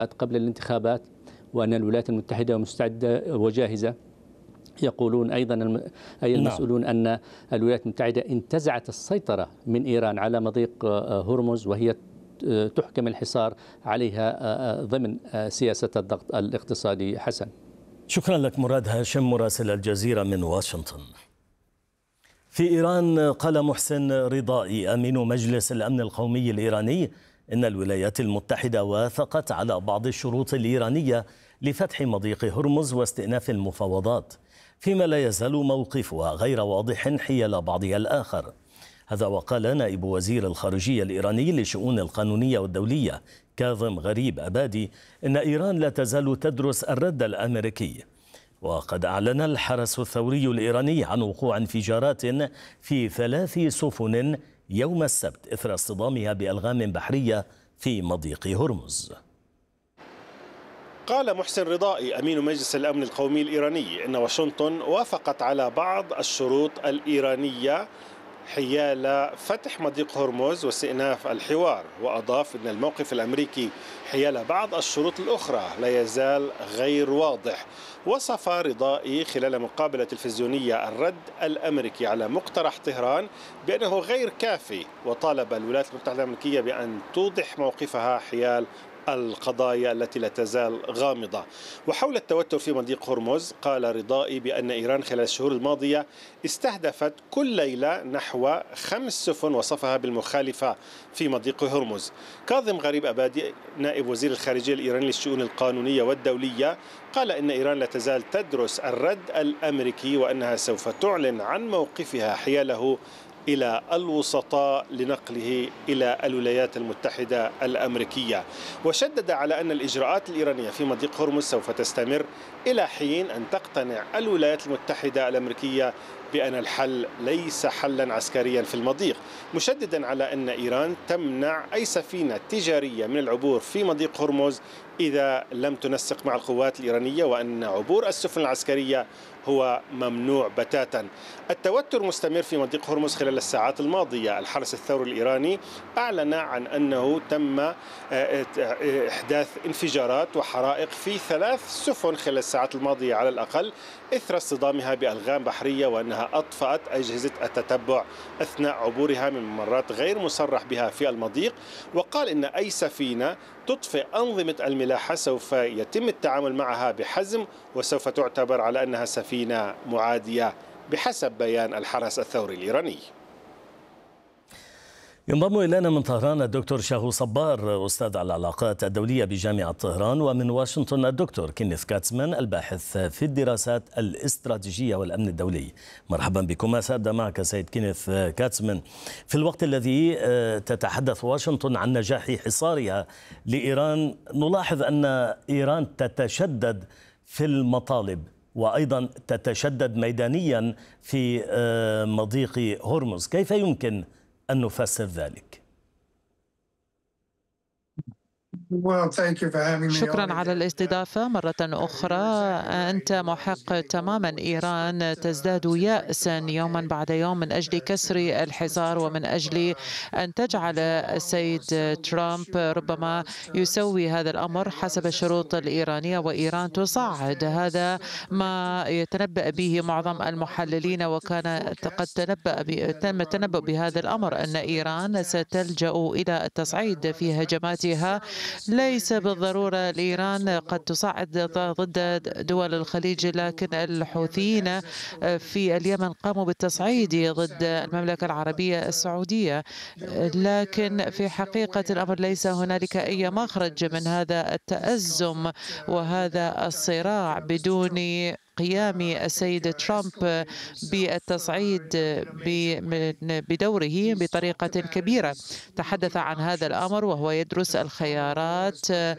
قبل الانتخابات، وأن الولايات المتحدة مستعدة وجاهزة. يقولون أيضا أي المسؤولون أن الولايات المتحدة انتزعت السيطرة من إيران على مضيق هرمز، وهي تحكم الحصار عليها ضمن سياسة الضغط الاقتصادي. حسن، شكرا لك مراد هاشم مراسل الجزيرة من واشنطن. في إيران قال محسن رضائي أمين مجلس الأمن القومي الإيراني إن الولايات المتحدة وافقت على بعض الشروط الإيرانية لفتح مضيق هرمز واستئناف المفاوضات، فيما لا يزال موقفها غير واضح حيال بعضها الآخر. هذا وقال نائب وزير الخارجية الإيراني للشؤون القانونية والدولية كاظم غريب أبادي إن إيران لا تزال تدرس الرد الأمريكي. وقد أعلن الحرس الثوري الإيراني عن وقوع انفجارات في 3 سفن يوم السبت إثر اصطدامها بألغام بحرية في مضيق هرمز. قال محسن رضائي أمين مجلس الأمن القومي الإيراني إن واشنطن وافقت على بعض الشروط الإيرانية حيال فتح مضيق هرمز واستئناف الحوار، وأضاف أن الموقف الأمريكي حيال بعض الشروط الأخرى لا يزال غير واضح. وصف رضائي خلال مقابلة تلفزيونية الرد الأمريكي على مقترح طهران بأنه غير كافي، وطالب الولايات المتحدة الأمريكية بأن توضح موقفها حيال القضايا التي لا تزال غامضة. وحول التوتر في مضيق هرمز قال رضائي بأن إيران خلال الشهور الماضية استهدفت كل ليلة نحو 5 سفن وصفها بالمخالفة في مضيق هرمز. كاظم غريب أبادي نائب وزير الخارجية الإيراني للشؤون القانونية والدولية قال إن إيران لا تزال تدرس الرد الأمريكي، وأنها سوف تعلن عن موقفها حياله إلى الوسطاء لنقله إلى الولايات المتحدة الأمريكية. وشدد على أن الإجراءات الإيرانية في مضيق هرمز سوف تستمر إلى حين أن تقتنع الولايات المتحدة الأمريكية بأن الحل ليس حلا عسكريا في المضيق، مشددا على أن إيران تمنع أي سفينة تجارية من العبور في مضيق هرمز إذا لم تنسق مع القوات الإيرانية، وأن عبور السفن العسكرية هو ممنوع بتاتا. التوتر مستمر في مضيق هرمز خلال الساعات الماضية. الحرس الثوري الإيراني أعلن عن أنه تم إحداث انفجارات وحرائق في 3 سفن خلال الساعات الماضية على الأقل إثر اصطدامها بألغام بحرية، وأنها أطفأت أجهزة التتبع أثناء عبورها من ممرات غير مصرح بها في المضيق. وقال إن أي سفينة تطفئ أنظمة الملاحة سوف يتم التعامل معها بحزم، وسوف تعتبر على أنها سفينة معادية بحسب بيان الحرس الثوري الإيراني. ينضم إلينا من طهران الدكتور شاهو صبار أستاذ العلاقات الدولية بجامعة طهران، ومن واشنطن الدكتور كينيث كاتسمان الباحث في الدراسات الاستراتيجية والأمن الدولي. مرحبا بكم. سأبدأ معك سيد كينيث كاتسمان. في الوقت الذي تتحدث واشنطن عن نجاح حصارها لإيران، نلاحظ أن إيران تتشدد في المطالب وأيضا تتشدد ميدانيا في مضيق هرمز. كيف يمكن أن نفسر ذلك؟ شكرا على الاستضافة مرة أخرى. أنت محق تماما. إيران تزداد يأسا يوما بعد يوم من أجل كسر الحصار ومن أجل أن تجعل السيد ترامب ربما يسوي هذا الأمر حسب الشروط الإيرانية، وإيران تصعد. هذا ما يتنبأ به معظم المحللين، وكان قد تم التنبؤ بهذا الأمر أن إيران ستلجأ إلى التصعيد في هجماتها. ليس بالضرورة لإيران قد تصعد ضد دول الخليج، لكن الحوثيين في اليمن قاموا بالتصعيد ضد المملكة العربية السعودية. لكن في حقيقة الأمر ليس هنالك أي مخرج من هذا التأزم وهذا الصراع بدون قيام السيد ترامب بالتصعيد بدوره بطريقة كبيرة. تحدث عن هذا الأمر وهو يدرس الخيارات،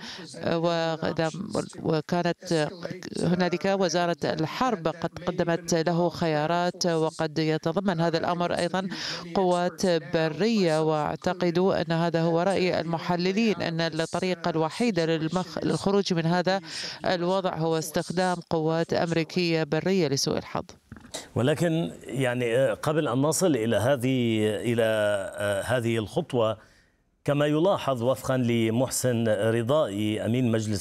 وكانت هنالك وزارة الحرب قد قدمت له خيارات، وقد يتضمن هذا الأمر أيضا قوات برية. واعتقد أن هذا هو رأي المحللين، أن الطريقة الوحيدة للخروج من هذا الوضع هو استخدام قوات أمريكية برية لسوء الحظ. ولكن يعني قبل أن نصل إلى هذه الخطوة، كما يلاحظ وفقا لمحسن رضائي أمين مجلس